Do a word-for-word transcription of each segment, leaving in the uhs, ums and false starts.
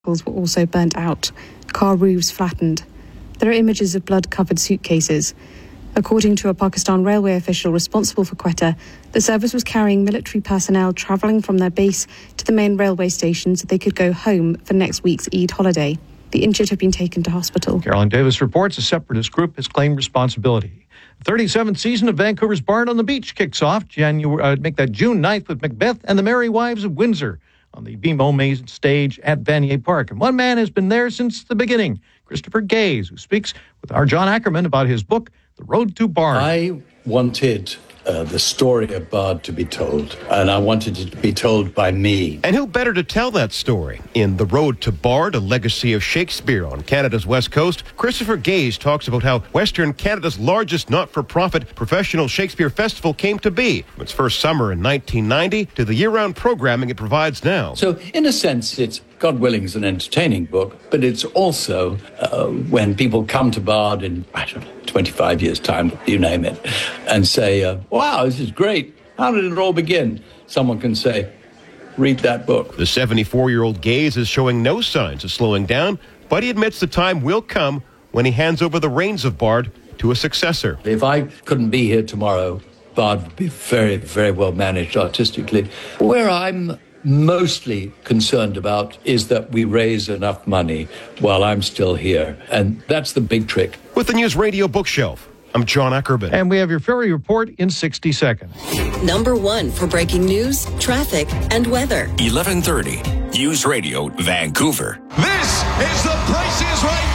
Vehicles were also burnt out. Car roofs flattened. There are images of blood-covered suitcases. According to a Pakistan railway official responsible for Quetta, the service was carrying military personnel travelling from their base to the main railway station so they could go home for next week's Eid holiday. The injured have been taken to hospital. Carolyn Davis reports a separatist group has claimed responsibility. The thirty-seventh season of Vancouver's Bard on the Beach kicks off January, uh, make that June ninth with Macbeth and the Merry Wives of Windsor on the B M O main stage at Vanier Park. And one man has been there since the beginning, Christopher Gaze, who speaks with our John Ackerman about his book, The Road to Bard. I wanted uh, the story of Bard to be told, and I wanted it to be told by me. And who better to tell that story? In The Road to Bard, a legacy of Shakespeare on Canada's West Coast, Christopher Gaze talks about how Western Canada's largest not-for-profit professional Shakespeare festival came to be, from its first summer in nineteen ninety to the year-round programming it provides now. So, in a sense, it's, God willing, is an entertaining book, but it's also uh, when people come to Bard in, I don't know, twenty-five years' time, you name it, and say, uh, wow, this is great. How did it all begin? Someone can say, read that book. The seventy-four-year-old Gaze is showing no signs of slowing down, but he admits the time will come when he hands over the reins of Bard to a successor. If I couldn't be here tomorrow, Bard would be very, very well managed artistically. Where I'm mostly concerned about is that we raise enough money while I'm still here. And that's the big trick. With the News Radio Bookshelf, I'm John Ackerman. And we have your ferry report in sixty seconds. Number one for breaking news, traffic, and weather. eleven thirty, News Radio, Vancouver. This is The Price is Right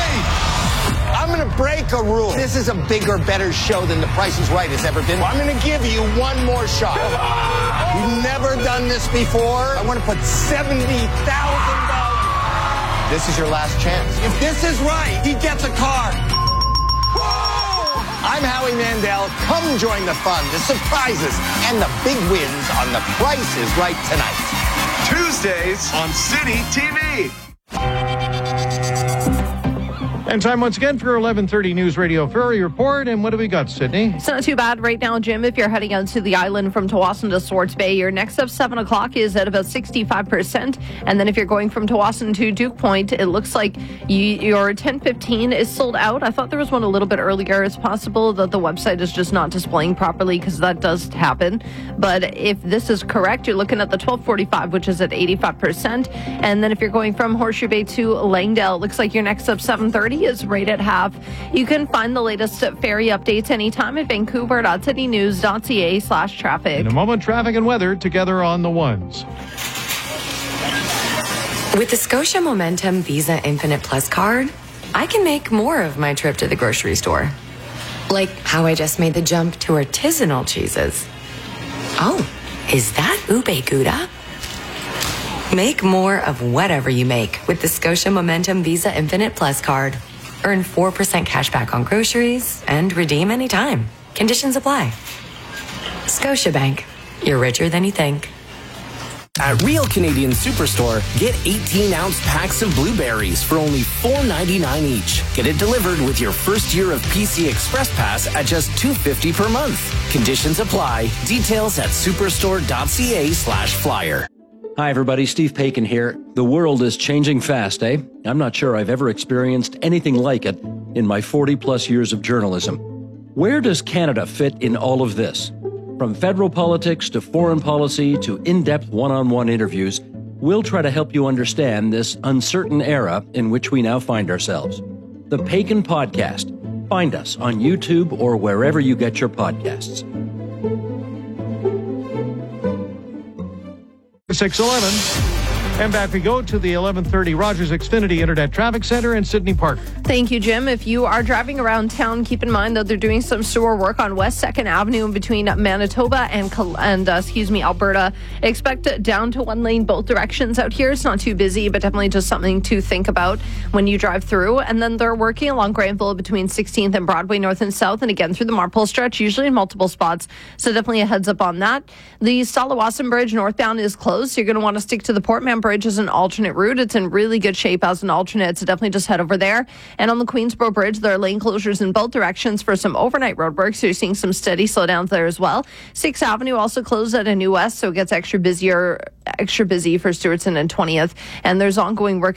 tonight. I'm going to break a rule. This is a bigger, better show than The Price is Right has ever been. I'm going to give you one more shot. We've never done this before. I want to put seventy thousand dollars. This is your last chance. If this is right, he gets a car. Whoa! I'm Howie Mandel. Come join the fun, the surprises, and the big wins on The Price is Right tonight. Tuesdays on City T V. And time once again for your eleven thirty News Radio Ferry Report. And what do we got, Sydney? It's not too bad right now, Jim. If you're heading out to the island from Tawasin to Swartz Bay, your next up seven o'clock is at about sixty-five percent. And then if you're going from Tawasin to Duke Point, it looks like you, your ten fifteen is sold out. I thought there was one a little bit earlier. It's possible that the website is just not displaying properly because that does happen. But if this is correct, you're looking at the twelve forty-five, which is at eighty-five percent. And then if you're going from Horseshoe Bay to Langdale, it looks like your next up seven thirty is right at half. You can find the latest ferry updates anytime at vancouver.citynews.ca slash traffic. In a moment, traffic and weather together on the ones. With the Scotia Momentum Visa Infinite Plus card, I can make more of my trip to the grocery store. Like how I just made the jump to artisanal cheeses. Oh, is that ube gouda? Make more of whatever you make with the Scotia Momentum Visa Infinite Plus card. Earn four percent cash back on groceries and redeem anytime. Conditions apply. Scotiabank. You're richer than you think. At Real Canadian Superstore, get eighteen-ounce packs of blueberries for only four ninety-nine each. Get it delivered with your first year of P C Express Pass at just two fifty per month. Conditions apply. Details at superstore.ca slash flyer. Hi, everybody. Steve Paikin here. The world is changing fast, eh? I'm not sure I've ever experienced anything like it in my forty-plus years of journalism. Where does Canada fit in all of this? From federal politics to foreign policy to in-depth one-on-one interviews, we'll try to help you understand this uncertain era in which we now find ourselves. The Paikin Podcast. Find us on YouTube or wherever you get your podcasts. six eleven. And back we go to the eleven thirty Rogers Xfinity Internet Traffic Center in Sydney Park. Thank you, Jim. If you are driving around town, keep in mind that they're doing some sewer work on West second Avenue in between Manitoba and, and uh, excuse me, Alberta. Expect down to one lane both directions out here. It's not too busy, but definitely just something to think about when you drive through. And then they're working along Granville between sixteenth and Broadway North and South, and again through the Marpole stretch, usually in multiple spots. So definitely a heads up on that. The Stalawasan Bridge northbound is closed, so you're going to want to stick to the Port Mann Bridge Bridge as an alternate route. It's in really good shape as an alternate, so definitely just head over there. And on the Queensboro Bridge, there are lane closures in both directions for some overnight roadwork, so you're seeing some steady slowdowns there as well. sixth Avenue also closed at a New West, so it gets extra busier, extra busy for Stewartson and twentieth. And there's ongoing work